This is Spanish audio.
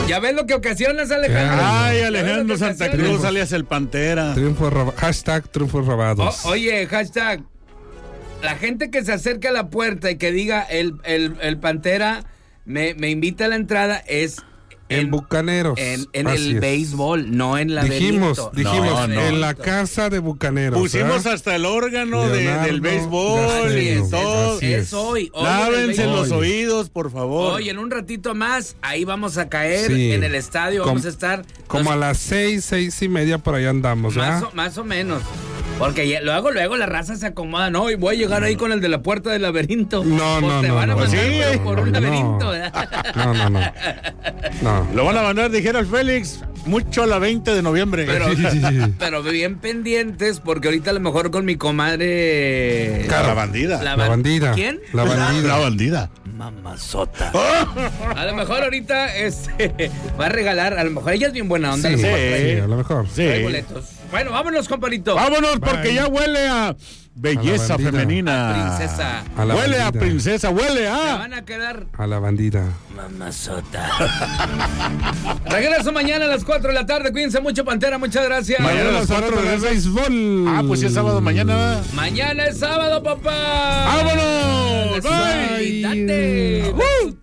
Ya ves lo que ocasionas, Alejandro. Ay, Alejandro Santa Cruz, alias el Pantera. Hashtag triunfos robados. Oye, hashtag. La gente que se acerque a la puerta y que diga el Pantera me invita a la entrada es... En Bucaneros. En el béisbol, no en la Dijimos, No. en la casa de Bucaneros. Pusimos hasta el órgano del béisbol y todo. Es hoy. Lávense los oídos, por favor. Hoy, en un ratito más, ahí vamos a caer Sí. en el estadio. Vamos a estar... Como a las 6:30 por ahí andamos, ¿verdad? Más o menos. Porque luego la raza se acomoda. No, y voy a llegar ahí con el de la puerta del laberinto. No, Pues te van a mandar Sí. por un laberinto. No. Lo van a mandar, dijera el Félix, mucho a la 20 de noviembre. Pero bien pendientes, porque ahorita a lo mejor con mi comadre... La bandida. La bandida. ¿Quién? La bandida. La bandida. Mamazota. A lo mejor ahorita va a regalar, a lo mejor ella es bien buena onda. Sí, a a lo mejor. Sí. Hay boletos. Bueno, vámonos, compadrito. Vámonos, porque ya huele a belleza A la bandida. femenina. Princesa. A la Huele a bandida. princesa, huele Se a... van a quedar A la bandida. mamazota. Regreso mañana a las 4 de la tarde. Cuídense mucho, Pantera. Muchas gracias. Mañana a las 4 de béisbol. Ah, pues ya es sábado mañana. Mañana es sábado, papá. ¡Vámonos! Bye. Bye.